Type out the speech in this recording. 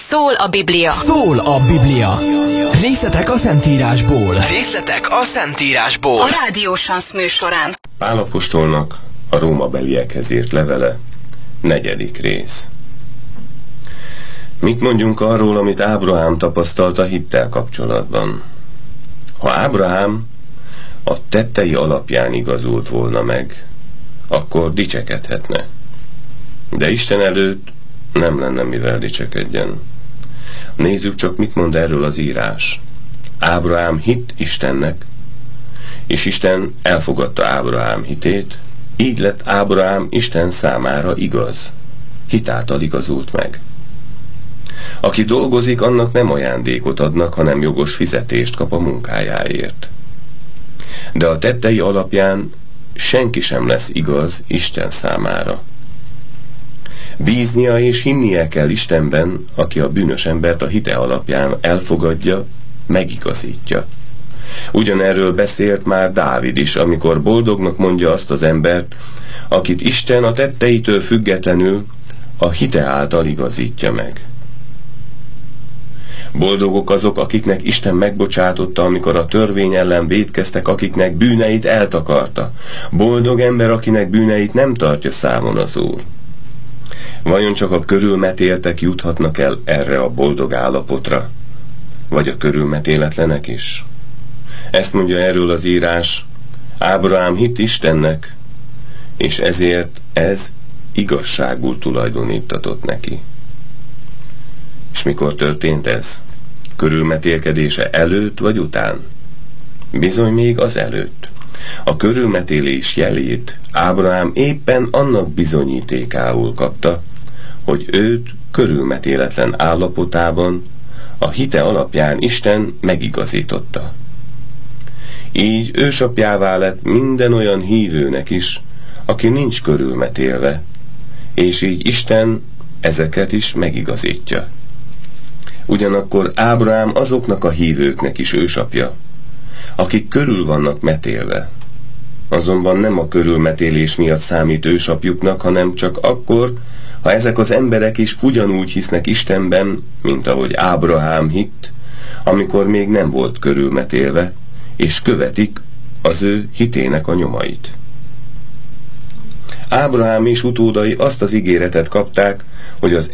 Szól a Biblia. Szól a Biblia. Részletek a Szentírásból. Részletek a Szentírásból. A Rádió Sansz műsorán. Pál apostolnak a rómabeliekhez írt levele, 4. rész. Mit mondjunk arról, amit Ábrahám tapasztalt a hittel kapcsolatban? Ha Ábrahám a tettei alapján igazult volna meg, akkor dicsekedhetne. De Isten előtt nem lenne mivel dicsekedjen. Nézzük csak, mit mond erről az írás. Ábrahám hitt Istennek, és Isten elfogadta Ábrahám hitét, így lett Ábrahám Isten számára igaz. Hitáltal igazult meg. Aki dolgozik, annak nem ajándékot adnak, hanem jogos fizetést kap a munkájáért. De a tettei alapján senki sem lesz igaz Isten számára. Bíznia és hinnie kell Istenben, aki a bűnös embert a hite alapján elfogadja, megigazítja. Ugyanerről beszélt már Dávid is, amikor boldognak mondja azt az embert, akit Isten a tetteitől függetlenül a hite által igazítja meg. Boldogok azok, akiknek Isten megbocsátotta, amikor a törvény ellen vétkeztek, akiknek bűneit eltakarta. Boldog ember, akinek bűneit nem tartja számon az Úr. Vajon csak a körülmetéltek juthatnak el erre a boldog állapotra? Vagy a körülmetéletlenek is? Ezt mondja erről az írás: Ábrahám hitt Istennek, és ezért ez igazságul tulajdonítatott neki. És mikor történt ez? Körülmetélkedése előtt vagy után? Bizony még az előtt. A körülmetélés jelét Ábrahám éppen annak bizonyítékául kapta, hogy őt körülmetéletlen állapotában a hite alapján Isten megigazította. Így ősapjává lett minden olyan hívőnek is, aki nincs körülmetélve, és így Isten ezeket is megigazítja. Ugyanakkor Ábrahám azoknak a hívőknek is ősapja, akik körül vannak metélve. Azonban nem a körülmetélés miatt számít ősapjuknak, hanem csak akkor, ha ezek az emberek is ugyanúgy hisznek Istenben, mint ahogy Ábrahám hitt, amikor még nem volt körülmetélve, és követik az ő hitének a nyomait. Ábrahám és utódai azt az ígéretet kapták, hogy az